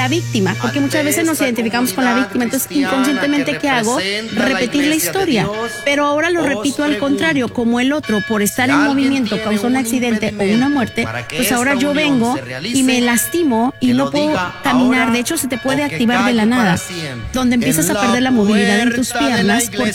la víctima, porque muchas veces nos identificamos con la víctima, entonces inconscientemente, ¿qué hago? Repetir la historia, pero ahora lo repito al contrario, como el otro, por estar en movimiento, causó un accidente o una muerte, pues ahora yo vengo y me lastimo y no puedo caminar, de hecho se te puede activar de la nada, donde empiezas a perder la movilidad en tus piernas porque